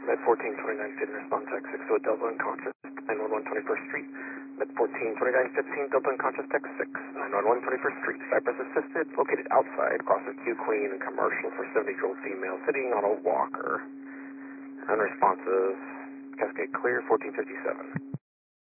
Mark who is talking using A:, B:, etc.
A: Med 1429 didn't respond to X6 to a Delta unconscious, 911 21st Street. Med 142915 Delta unconscious X6, 911 21st Street. Cypress assisted, located outside, crosses Q Queen and Commercial for 70-year-old female sitting on a walker. Unresponsive, Cascade clear, 1457.